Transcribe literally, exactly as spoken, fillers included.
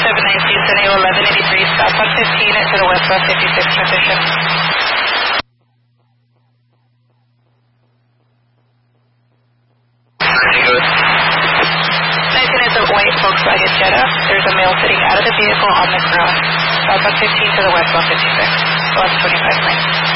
seven nineteen, San Diego eleven eighty-three, stop one fifteen into the westbound fifty-six transition. Pretty good. nineteen is a white Volkswagen Jetta. There's a male sitting out of the vehicle on the ground. Stop one fifteen to the westbound fifty-six. Lost twenty-five lanes.